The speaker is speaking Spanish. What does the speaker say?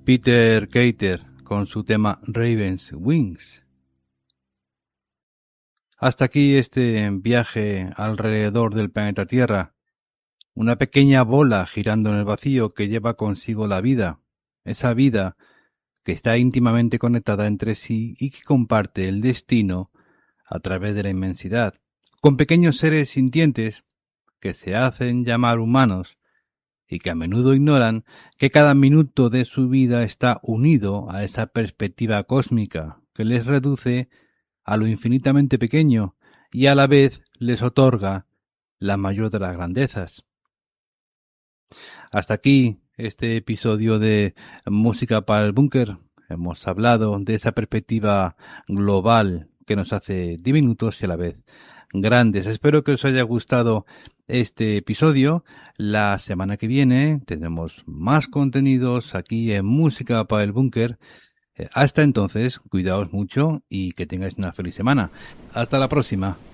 Peter Gator con su tema Raven's Wings. Hasta aquí este viaje alrededor del planeta Tierra, una pequeña bola girando en el vacío que lleva consigo la vida, esa vida que está íntimamente conectada entre sí y que comparte el destino a través de la inmensidad, con pequeños seres sintientes que se hacen llamar humanos y que a menudo ignoran que cada minuto de su vida está unido a esa perspectiva cósmica que les reduce a lo infinitamente pequeño y a la vez les otorga la mayor de las grandezas. Hasta aquí este episodio de Música para el Búnker. Hemos hablado de esa perspectiva global que nos hace diminutos y a la vez grandes. Espero que os haya gustado este episodio. La semana que viene tenemos más contenidos aquí en Música para el Búnker. Hasta entonces, cuidaos mucho y que tengáis una feliz semana. Hasta la próxima.